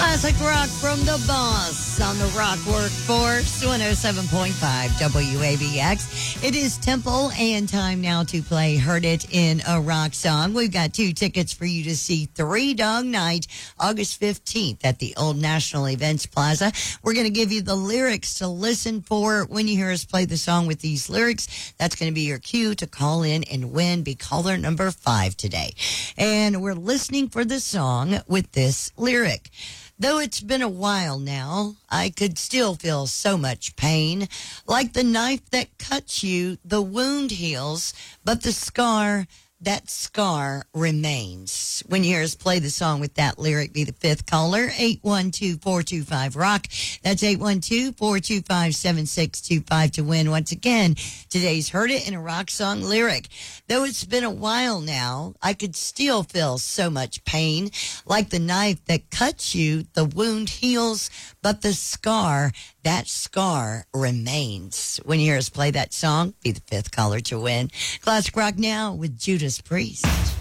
Classic rock from the boss on the Rock Workforce, 107.5 WABX. It is Temple and time now to play Heard It in a Rock Song. We've got 2 tickets for you to see Three Dog Night, August 15th at the Old National Events Plaza. We're going to give you the lyrics to listen for when you hear us play the song with these lyrics. That's going to be your cue to call in and win. Be caller number 5 today. And we're listening for the song with this lyric. Though it's been a while now, I could still feel so much pain. Like the knife that cuts you, the wound heals, but that scar remains. When you hear us play the song with that lyric, be the 5th caller, 812-425-ROCK. That's 812-425-7625 to win. Once again, today's Heard It in a Rock Song lyric. Though it's been a while now, I could still feel so much pain. Like the knife that cuts you, the wound heals, but that scar remains. When you hear us play that song, be the 5th caller to win. Classic rock now with Judas Priest.